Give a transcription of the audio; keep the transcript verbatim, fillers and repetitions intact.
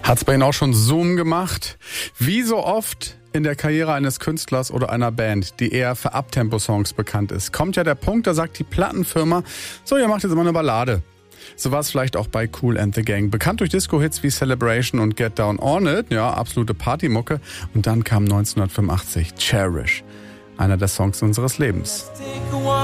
Hat's bei Ihnen auch schon Zoom gemacht? Wie so oft in der Karriere eines Künstlers oder einer Band, die eher für Uptempo-Songs bekannt ist, kommt ja der Punkt, da sagt die Plattenfirma, so, ihr macht jetzt mal eine Ballade. So war es vielleicht auch bei Kool and the Gang. Bekannt durch Disco-Hits wie Celebration und Get Down On It, ja, absolute Partymucke. Und dann kam neunzehnhundertfünfundachtzig Cherish, einer der Songs unseres Lebens.